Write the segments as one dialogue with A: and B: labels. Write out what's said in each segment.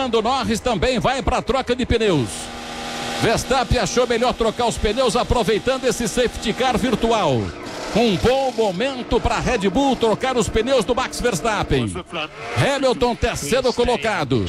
A: Lando Norris também vai para a troca de pneus. Verstappen achou melhor trocar os pneus aproveitando esse safety car virtual. Um bom momento para a Red Bull trocar os pneus do Max Verstappen. Hamilton, terceiro colocado.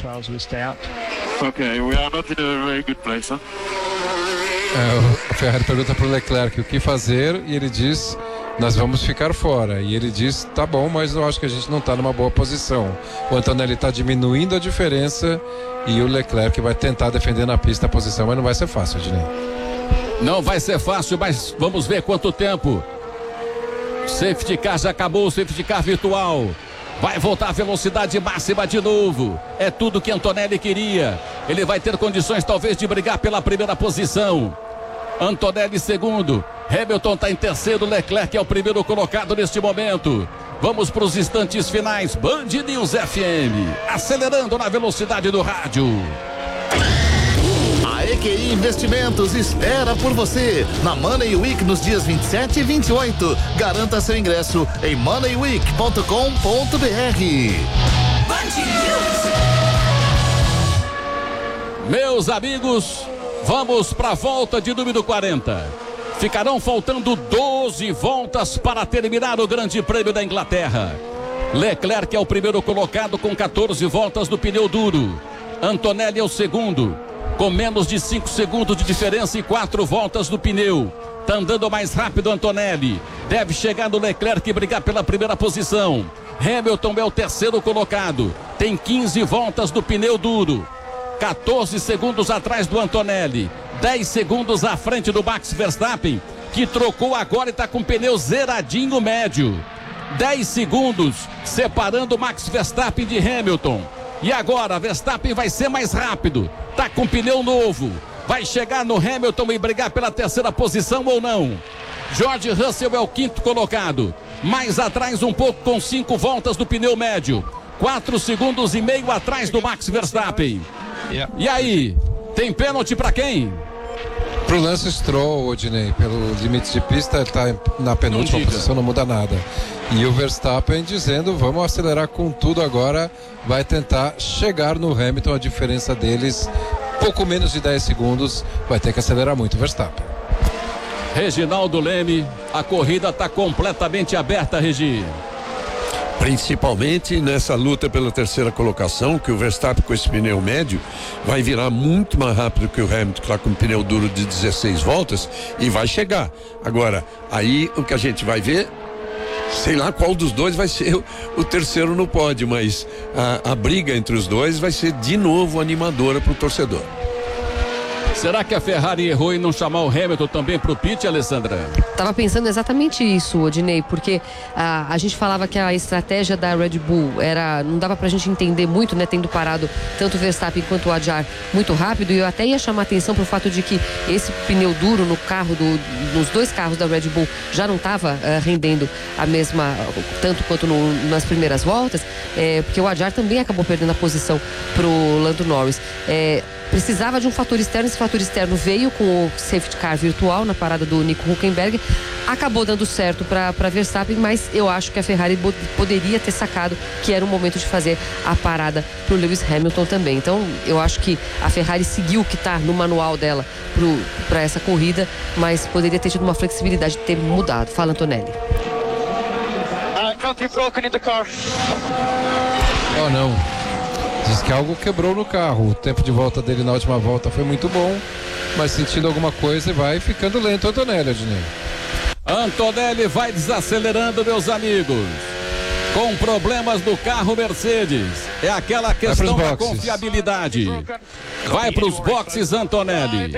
B: A Ferrari pergunta para o Leclerc o que fazer e ele diz: nós vamos ficar fora. E ele diz: tá bom, mas eu acho que a gente não está numa boa posição. O Antonelli está diminuindo a diferença e o Leclerc vai tentar defender na pista a posição, mas não vai ser fácil, Ednei.
A: Não vai ser fácil, mas vamos ver quanto tempo. Safety car já acabou, o safety car virtual. Vai voltar a velocidade máxima de novo. É tudo que Antonelli queria. Ele vai ter condições talvez de brigar pela primeira posição. Antonelli segundo. Hamilton está em terceiro. Leclerc é o primeiro colocado neste momento. Vamos para os instantes finais. Band News FM. Acelerando na velocidade do rádio.
C: A EQI Investimentos espera por você na Money Week nos dias 27 e 28. Garanta seu ingresso em moneyweek.com.br.
A: Meus amigos, vamos para a volta de número 40. Ficarão faltando 12 voltas para terminar o Grande Prêmio da Inglaterra. Leclerc é o primeiro colocado com 14 voltas do pneu duro. Antonelli é o segundo, com menos de 5 segundos de diferença e 4 voltas do pneu. Tá andando mais rápido Antonelli. Deve chegar no Leclerc e brigar pela primeira posição. Hamilton é o terceiro colocado. Tem 15 voltas do pneu duro. 14 segundos atrás do Antonelli. 10 segundos à frente do Max Verstappen, que trocou agora e está com pneu zeradinho médio. 10 segundos separando Max Verstappen de Hamilton. E agora Verstappen vai ser mais rápido. Tá com pneu novo. Vai chegar no Hamilton e brigar pela terceira posição ou não? George Russell é o quinto colocado. Mais atrás um pouco com 5 voltas do pneu médio. 4 segundos e meio atrás do Max Verstappen. E aí, tem pênalti para quem?
B: Pro Lance Stroll, Odinei, pelo limite de pista, ele tá na penúltima posição, não muda nada. E o Verstappen dizendo: vamos acelerar com tudo agora, vai tentar chegar no Hamilton, a diferença deles, pouco menos de 10 segundos, vai ter que acelerar muito o Verstappen.
A: Reginaldo Leme, a corrida está completamente aberta, Regi.
D: Principalmente nessa luta pela terceira colocação, que o Verstappen com esse pneu médio vai virar muito mais rápido que o Hamilton, que está com um pneu duro de 16 voltas, e vai chegar. Agora, aí o que a gente vai ver, sei lá qual dos dois vai ser o terceiro no pódio, mas a briga entre os dois vai ser de novo animadora para o torcedor.
A: Será que a Ferrari errou em não chamar o Hamilton também para o pit, Alessandra?
E: Tava pensando exatamente isso, Odinei, porque a gente falava que a estratégia da Red Bull não dava pra gente entender muito, né, tendo parado tanto o Verstappen quanto o Adjar muito rápido, e eu até ia chamar atenção pro fato de que esse pneu duro no carro, nos dois carros da Red Bull já não estava rendendo a mesma, tanto quanto nas primeiras voltas, porque o Adjar também acabou perdendo a posição pro Lando Norris. Precisava de um fator externo, esse fator externo veio com o safety car virtual na parada do Nico Hülkenberg, acabou dando certo para Verstappen, mas eu acho que a Ferrari poderia ter sacado que era o momento de fazer a parada para o Lewis Hamilton também. Então eu acho que a Ferrari seguiu o que está no manual dela para essa corrida, mas poderia ter tido uma flexibilidade de ter mudado. Fala, Antonelli.
B: Oh, não. Diz que algo quebrou no carro. O tempo de volta dele na última volta foi muito bom, mas sentindo alguma coisa vai ficando lento. Antonelli, Adnei.
A: Antonelli vai desacelerando, meus amigos. Com problemas do carro Mercedes. É aquela questão da confiabilidade. Vai para os boxes, Antonelli.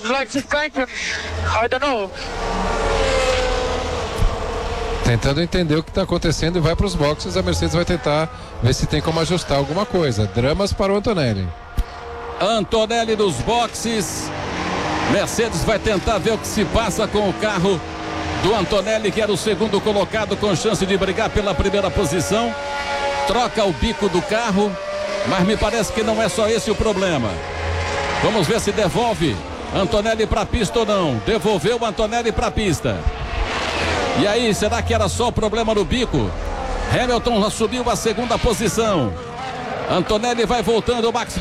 B: Tentando entender o que está acontecendo e vai para os boxes. A Mercedes vai tentar ver se tem como ajustar alguma coisa. Dramas para o Antonelli.
A: Antonelli nos boxes. Mercedes vai tentar ver o que se passa com o carro do Antonelli, que era o segundo colocado, com chance de brigar pela primeira posição. Troca o bico do carro, mas me parece que não é só esse o problema. Vamos ver se devolve Antonelli para a pista ou não. Devolveu o Antonelli para a pista. E aí, será que era só o problema no bico? Hamilton assumiu a segunda posição. Antonelli vai voltando, o Max